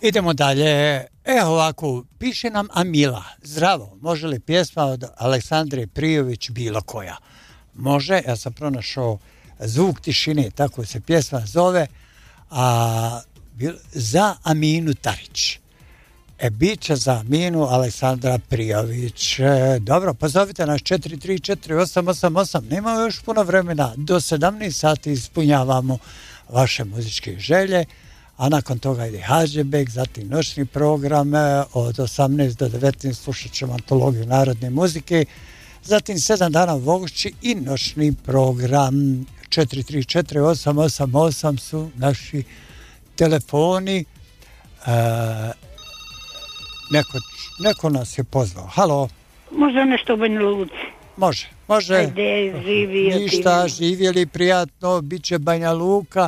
Idemo dalje. Ovako, piše nam Amila. Zdravo, može li pjesma od Aleksandre Prijović bilo koja? Može, ja sam pronašao Zvuk tišine, tako se pjesma zove, za Aminu Tarić. Bit će za Aminu Aleksandra Prijović. Dobro, pozovite nas 434-888. Nema još puno vremena. Do 17 sati ispunjavamo vaše muzičke želje. A nakon toga ide Hadžebek, zatim noćni program od 18 do 19 slušat ćemo antologiju narodne muzike, zatim 7 dana Vogući i noćni program. 434-888 su naši telefoni. Neko nas je pozvao. Halo? Može nešto u Banja Luci? Može. Ajde, živio ti. Ništa, živjeli prijatno, bit će Banja Luka.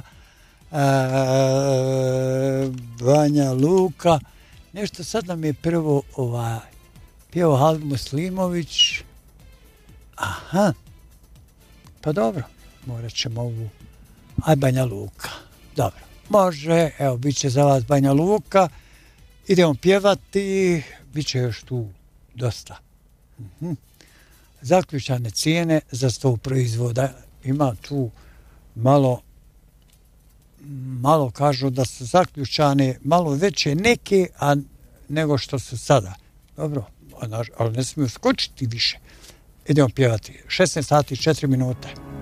Banja Luka. Nešto sad nam je prvo pjevao Halid Muslimović. Aha. Pa dobro, morat ćemo ovu. Banja Luka. Dobro, može, evo, bit će za vas Banja Luka. Idemo pjevati, bit će još tu dosta. Zaključane cijene za 100 proizvoda. Ima tu malo kažu da su zaključane malo veće neke nego što su sada. Dobro, ali ne smiju skočiti više. Idemo pjevati. 16 sati 4 minute.